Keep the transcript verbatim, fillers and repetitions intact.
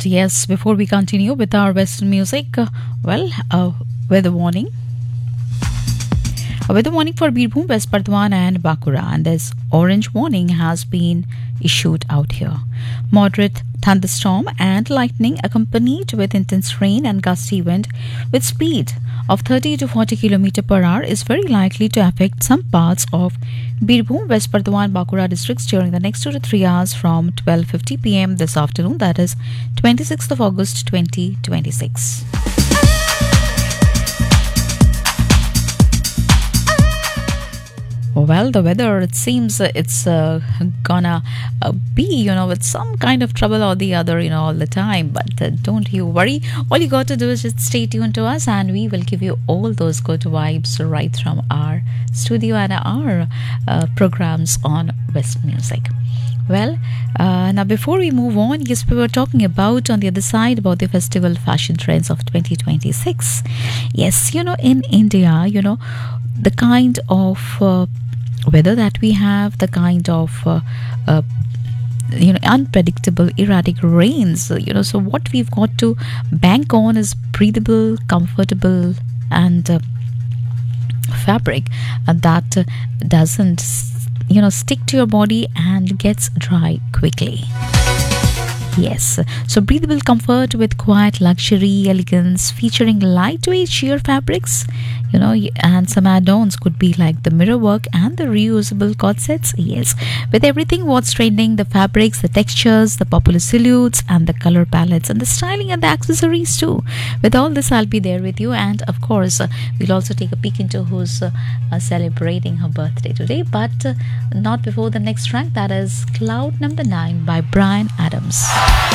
And yes, before we continue with our Western music, uh, well, uh, weather warning. A weather warning for Birbhum, West Bardwan and Bakura, and this orange warning has been issued out here. Moderate thunderstorm and lightning accompanied with intense rain and gusty wind with speed of thirty to forty kilometers per hour is very likely to affect some parts of Birbhum, West Bardwan, Bakura districts during the next two to three hours from twelve fifty p m this afternoon, that is twenty-sixth of August twenty twenty-six. Well, the weather, it seems uh, it's uh, gonna uh, be, you know, with some kind of trouble or the other, you know, all the time. But uh, don't you worry. All you got to do is just stay tuned to us and we will give you all those good vibes right from our studio and our uh, programs on West Music. Well, uh, now before we move on, yes, we were talking about on the other side about the festival fashion trends of twenty twenty-six. Yes, you know, in India, you know, the kind of uh, weather that we have, the kind of uh, uh, you know, unpredictable erratic rains, you know, so what we've got to bank on is breathable, comfortable and uh, fabric uh, that uh, doesn't, you know, stick to your body and gets dry quickly. Yes, so breathable comfort with quiet luxury, elegance, featuring lightweight sheer fabrics, you know, and some add-ons could be like the mirror work and the reusable cord sets. Yes, with everything what's trending, the fabrics, the textures, the popular silhouettes and the color palettes and the styling and the accessories too. With all this, I'll be there with you, and of course, uh, we'll also take a peek into who's uh, uh, celebrating her birthday today, but uh, not before the next track, that is Cloud Number nine by Bryan Adams.